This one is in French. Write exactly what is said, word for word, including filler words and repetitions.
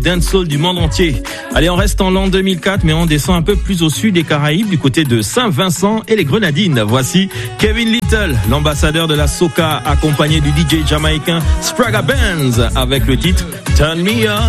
dancehall du monde entier. Allez, on reste en l'an deux mille quatre, mais on descend un peu plus au sud des Caraïbes, du côté de Saint-Vincent et les Grenadines. Voici Kevin Little, l'ambassadeur de la soca, accompagné du D J jamaïcain Spraga Benz, avec le titre Turn Me On.